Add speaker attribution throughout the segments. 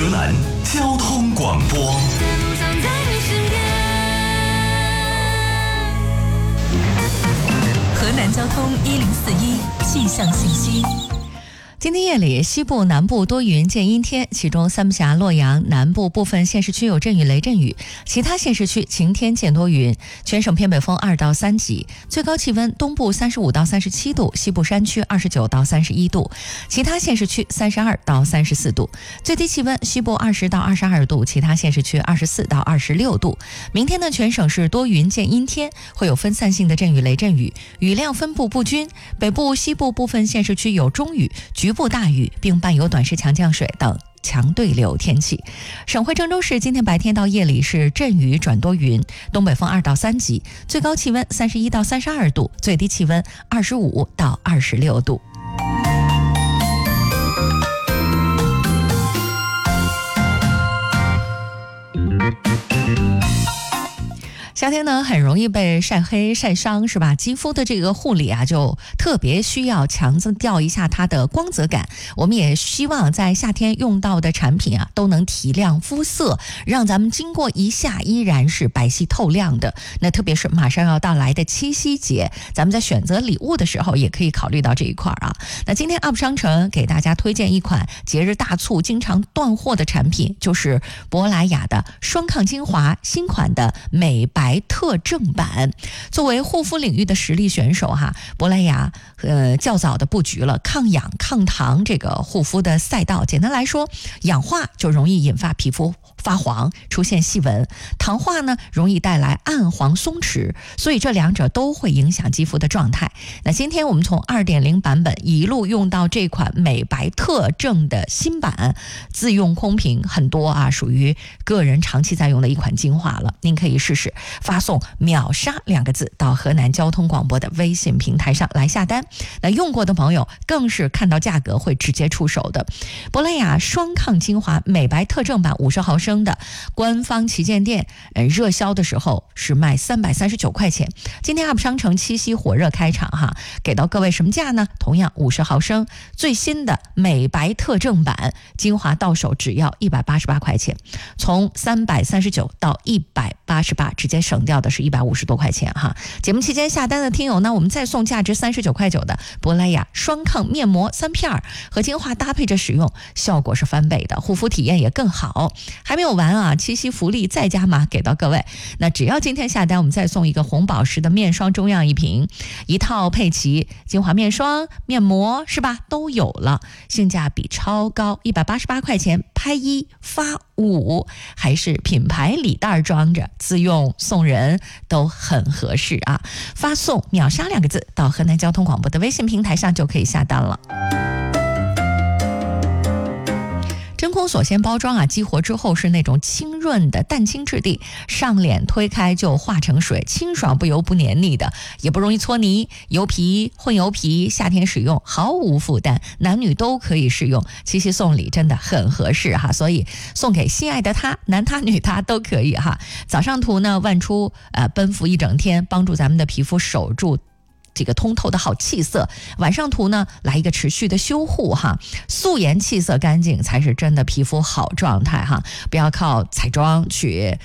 Speaker 1: 河南交通广播。
Speaker 2: 河南交通1041气象信息。今天夜里，西部、南部多云见阴天，其中三峡、洛阳南部部分县市区有阵雨、雷阵雨，其他县市区晴天见多云。全省偏北风2到3级，最高气温东部35到37度，西部山区29到31度，其他县市区32到34度。最低气温西部20到22度，其他县市区24到26度。明天呢，全省是多云见阴天，会有分散性的阵雨、雷阵雨，雨量分布不均，北部、西部部分县市区有中雨、局部大雨，并伴有短时强降水等强对流天气。省会郑州市今天白天到夜里是阵雨转多云，东北风2到3级，最高气温31到32度，最低气温25到26度。夏天呢，很容易被晒黑晒伤，是吧？肌肤的这个护理啊，就特别需要强调一下它的光泽感。我们也希望在夏天用到的产品啊，都能提亮肤色，让咱们经过一夏依然是白皙透亮的。那特别是马上要到来的七夕节，咱们在选择礼物的时候，也可以考虑到这一块啊。那今天 UP 商城给大家推荐一款节日大促经常断货的产品，就是珀莱雅的双抗精华新款的美白特正版。作为护肤领域的实力选手哈，珀莱雅较早的布局了抗氧抗糖这个护肤的赛道。简单来说，氧化就容易引发皮肤发黄，出现细纹；糖化呢，容易带来暗黄松弛，所以这两者都会影响肌肤的状态。那今天我们从 2.0 版本一路用到这款美白特正的新版，自用空瓶很多啊，属于个人长期在用的一款精华了。您可以试试，发送秒杀2个字到河南交通广播的微信平台上来下单。那用过的朋友更是看到价格会直接出手的。珀莱雅双抗精华美白特正版50毫升的官方旗舰店热销的时候是卖339块钱。今天 UP 商城七夕火热开场哈，给到各位什么价呢？同样50毫升最新的美白特正版精华到手只要188块钱，从339到188，直接省掉的是150多块钱哈。节目期间下单的听友呢，我们再送价值39块9的珀莱雅双抗面膜3片，和精华搭配着使用，效果是翻倍的，护肤体验也更好。还没有完啊，七夕福利再加码给到各位。那只要今天下单，我们再送一个红宝石的面霜中样1瓶，一套配齐精华面霜、面膜是吧，都有了，性价比超高，188块钱拍1发5，还是品牌礼袋装着，自用送人都很合适啊。发送秒杀2个字到河南交通广播的微信平台上就可以下单了。真空锁鲜包装啊，激活之后是那种清润的淡青质地，上脸推开就化成水，清爽不油不黏腻的，也不容易搓泥。油皮混油皮，夏天使用毫无负担，男女都可以使用。七夕送礼真的很合适哈，所以送给心爱的他，男他女他都可以哈。早上涂呢，万出奔赴一整天，帮助咱们的皮肤守住这个通透的好气色。晚上涂呢，来一个持续的修护哈，素颜气色干净才是真的皮肤好状态哈。不要靠彩妆去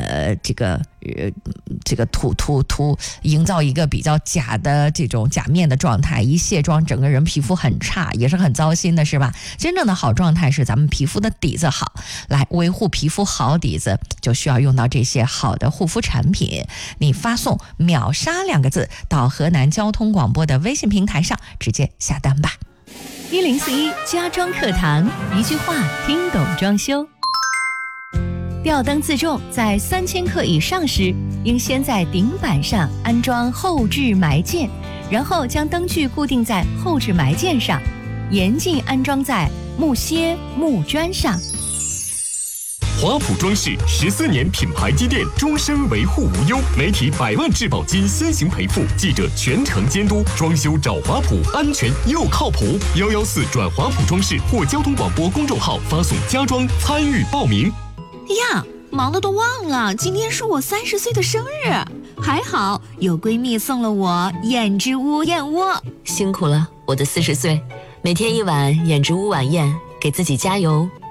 Speaker 2: 这个涂营造一个比较假的这种假面的状态，一卸妆整个人皮肤很差，也是很糟心的是吧？真正的好状态是咱们皮肤的底子好，来维护皮肤好底子就需要用到这些好的护肤产品。你发送秒杀2个字到河南交通广播的微信平台上直接下单吧。
Speaker 3: 1041家装课堂，一句话听懂装修。吊灯自重在3000克以上时，应先在顶板上安装后置埋件，然后将灯具固定在后置埋件上，严禁安装在木楔、木砖上。
Speaker 4: 华普装饰14年品牌积淀，终身维护无忧，媒体100万质保金先行赔付，记者全程监督，装修找华普，安全又靠谱。114转华普装饰或交通广播公众号发送家装参与报名。
Speaker 5: 呀，忙得都忘了，今天是我30岁的生日，还好有闺蜜送了我燕之屋燕窝。
Speaker 6: 辛苦了，我的40岁，每天一碗燕之屋晚宴，给自己加油。